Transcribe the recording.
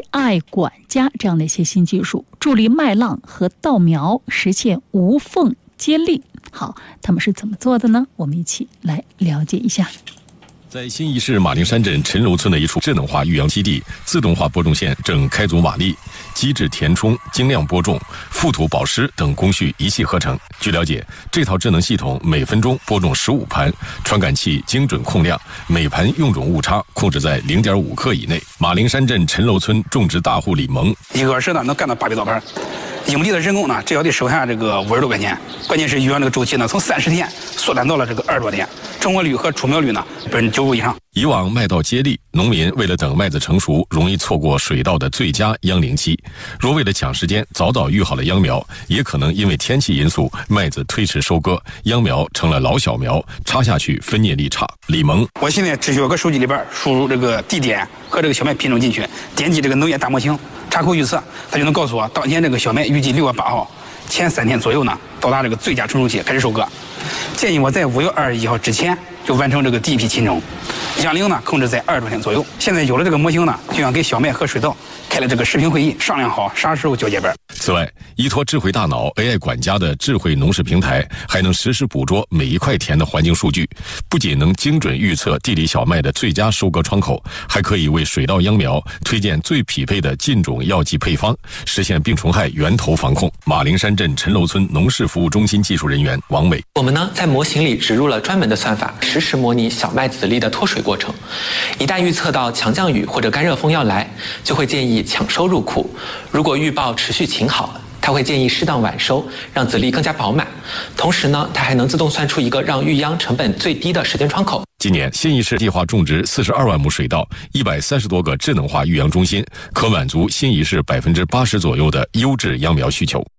AI 管家这样的一些新技术，助力麦浪和稻苗实现无缝接力。好，他们是怎么做的呢？我们一起来了解一下。 在新义市马铃山镇陈楼村的一处智能化育养基地，自动化播种线正开足马力，机制填充、精量播种、覆土保湿等工序一气呵成。据了解，这套智能系统每分钟播种15盘，传感器精准控量，每盘用种误差控制在0.5克以内。马铃山镇陈楼村种植大户李萌， 一个时呢能干到800多盘。营地的人工呢，只要得收下这个50多块钱。关键是育养这个周期呢，从30天缩短到了这个20多天，成果率和出苗率呢95%以上。 以往麦稻接力，农民为了等麦子成熟，容易错过水稻的最佳秧龄期。若为了抢时间，早早育好了秧苗，也可能因为天气因素，麦子推迟收割，秧苗成了老小苗，插下去分蘖力差。李萌， 我现在只需要搁手机里边输入这个地点和这个小麦品种进去，点击这个农业大模型，插口预测，它就能告诉我当前这个小麦预计6月8号前3天左右呢，到达这个最佳成熟期开始收割。建议我在5月21号之前就完成这个第一批品种，秧龄呢控制在20多天左右。现在有了这个模型呢，就像给小麦和水稻开了这个视频会议，商量好啥时候交接班。 此外，依托智慧大脑 AI 管家的智慧农事平台，还能实时捕捉每一块田的环境数据，不仅能精准预测地里小麦的最佳收割窗口，还可以为水稻秧苗推荐最匹配的进种药剂配方，实现病虫害源头防控。马铃山镇陈楼村农事服务中心技术人员王伟， 我们呢在模型里植入了专门的算法，实时模拟小麦籽粒的脱水过程。一旦预测到强降雨或者干热风要来，就会建议抢收入库。如果预报持续晴好，它会建议适当晚收，让籽粒更加饱满。同时呢，它还能自动算出一个让育秧成本最低的时间窗口。 今年新义市计划种植42万亩水稻，130多个智能化育秧中心，可满足新义市80%左右的优质秧苗需求。